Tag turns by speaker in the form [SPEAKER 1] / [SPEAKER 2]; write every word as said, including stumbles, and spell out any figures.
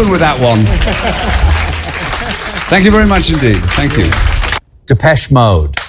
[SPEAKER 1] happen with that one. Thank you very much indeed. Thank you.
[SPEAKER 2] Depeche Mode.